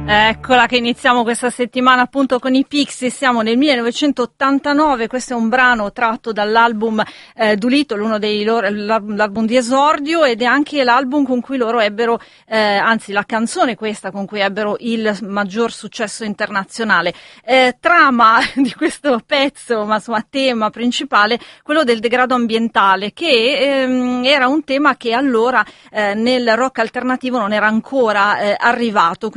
Eccola che iniziamo questa settimana appunto con i Pixies, siamo nel 1989, questo è un brano tratto dall'album Doolittle, uno dei loro, l'album di esordio, ed è anche l'album con cui loro ebbero, anzi la canzone questa con cui ebbero il maggior successo internazionale. Trama di questo pezzo, ma insomma tema principale, quello del degrado ambientale, che era un tema che allora nel rock alternativo non era ancora arrivato.